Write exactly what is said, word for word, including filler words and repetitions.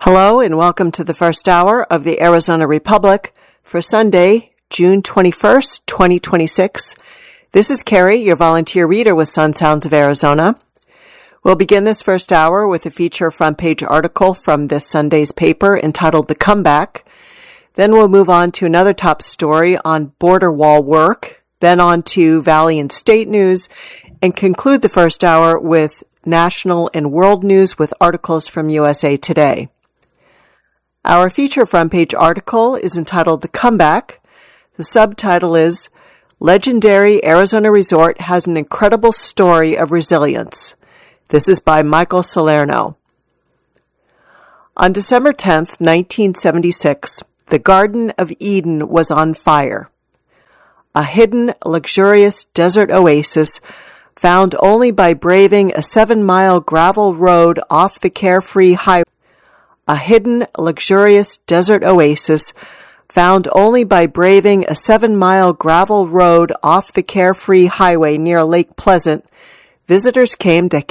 Hello and welcome to the first hour of the Arizona Republic for Sunday, June twenty-first, twenty twenty-six. This is Carrie, your volunteer reader with Sun Sounds of Arizona. We'll begin this first hour with a feature front page article from this Sunday's paper entitled The Comeback. Then we'll move on to another top story on border wall work, then on to Valley and State news, and conclude the first hour with national and world news with articles from U S A Today. Our feature front page article is entitled The Comeback. The subtitle is Legendary Arizona Resort Has an Incredible Story of Resilience. This is by Michael Salerno. On December tenth, nineteen seventy-six, the Garden of Eden was on fire. A hidden, luxurious desert oasis found only by braving a seven-mile gravel road off the carefree highway. A hidden, luxurious desert oasis found only by braving a seven-mile gravel road off the carefree highway near Lake Pleasant. Visitors came to